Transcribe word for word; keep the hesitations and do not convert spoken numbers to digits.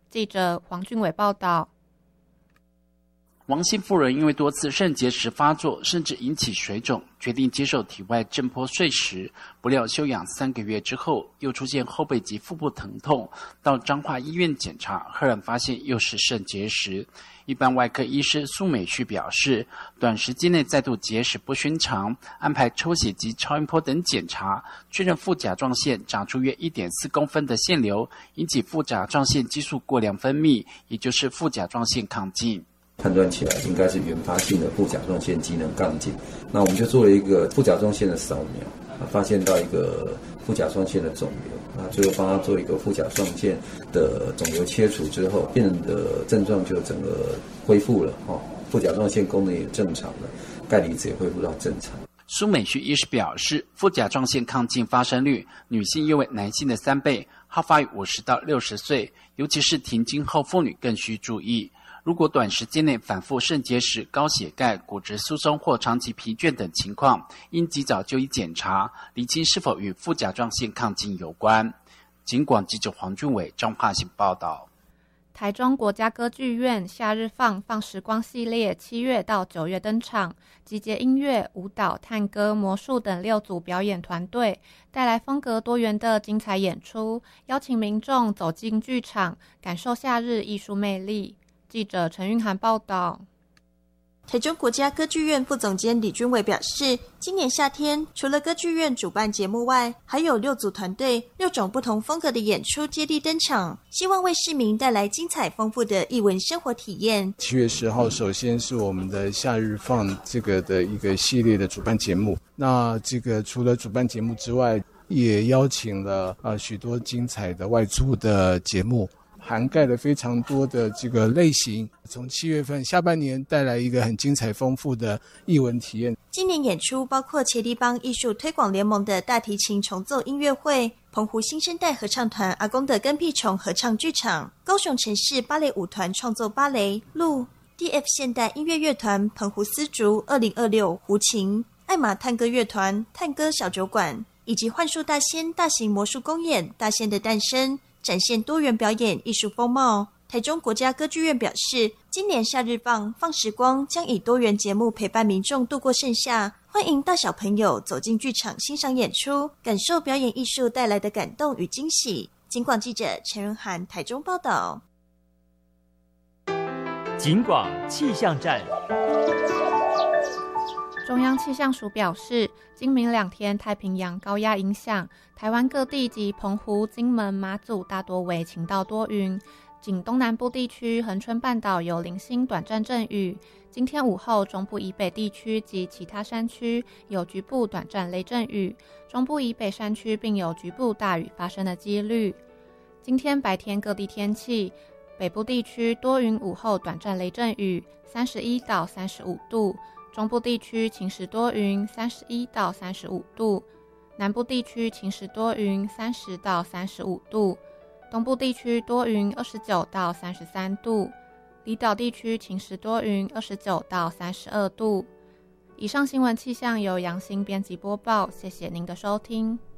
记者黄俊伟报道。 王姓妇人因为多次肾结石发作，甚至引起水肿，决定接受体外震波碎石。不料休养三个月之后，又出现后背及腹部疼痛，到彰化医院检查，赫然发现又是肾结石。一般外科医师苏美旭表示，短时间内再度结石不寻常，安排抽血及超音波等检查，确认副甲状腺长出约 一点四公分的腺瘤，引起副甲状腺激素过量分泌，也就是副甲状腺亢进。 判断起来应该是原发性的副甲状腺机能亢进，那我们就做了一个副甲状腺的扫描，发现到一个副甲状腺的肿瘤，那最后帮他做一个副甲状腺的肿瘤切除之后，病人的症状就整个恢复了，副甲状腺功能也正常了，钙离子也恢复到正常。 苏美旭医师表示，副甲状腺亢进发生率女性约为男性的三倍，好发于五十到六十岁，尤其是停经后妇女更需注意。如果短时间内反复肾结石、高血钙、骨质疏松或长期疲倦等情况，应及早就医检查，厘清是否与副甲状腺亢进有关。警广记者黄俊伟彰化县报道。 台中国家歌剧院夏日放放时光系列七月到九月登场，集结音乐、舞蹈、探戈、魔术等六组表演团队，带来风格多元的精彩演出，邀请民众走进剧场，感受夏日艺术魅力。记者陈韵涵报道。 台中国家歌剧院副总监李君伟表示，今年夏天除了歌剧院主办节目外，还有六组团队、六种不同风格的演出接力登场，希望为市民带来精彩丰富的艺文生活体验。 七月十号首先是我们的夏日放这个的一个系列的主办节目，那这个除了主办节目之外，也邀请了呃许多精彩的外出的节目，涵盖了非常多的这个类型，从七月份下半年带来一个很精彩丰富的艺文体验。 今年演出包括茄喱帮艺术推广联盟的大提琴重奏音乐会、澎湖新生代合唱团阿公的跟屁虫合唱剧场、高雄城市芭蕾舞团创作芭蕾路、D F 现代音乐乐团澎湖丝竹二零二六胡琴、爱马探戈乐团探戈小酒馆，以及幻术大仙大型魔术公演大仙的诞生，展现多元表演艺术风貌。台中国家歌剧院表示，今年夏日放放时光将以多元节目陪伴民众度过盛夏，欢迎大小朋友走进剧场欣赏演出，感受表演艺术带来的感动与惊喜。警广记者陈润涵台中报道。 警广气象站。 中央气象署表示，今明两天太平洋高压影响，台湾各地及澎湖、金门、马祖大多为晴到多云，仅东南部地区恒春半岛有零星短暂阵雨。今天午后，中部以北地区及其他山区有局部短暂雷阵雨，中部以北山区并有局部大雨发生的几率。今天白天各地天气，北部地区多云，午后短暂雷阵雨，三十一到三十五度。中部地区晴时多云，三十一到三十五度；南部地区晴时多云，三十到三十五度；东部地区多云，二十九到三十三度；离岛地区晴时多云，二十九到三十二度。以上新闻气象由杨欣编辑播报，谢谢您的收听。